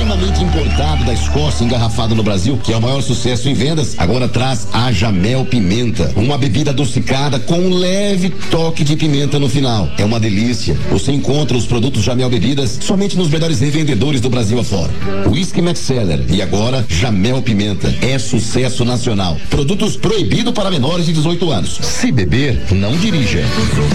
extremamente importado da Escócia, engarrafado no Brasil, que é o maior sucesso em vendas, agora traz a Jamel Pimenta, uma bebida adocicada com um leve toque de pimenta no final. É uma delícia. Você encontra os produtos Jamel Bebidas somente nos melhores revendedores do Brasil afora. Whisky Maxseller e agora Jamel Pimenta. É sucesso nacional. Produtos proibidos para menores de 18 anos. Se beber, não dirija.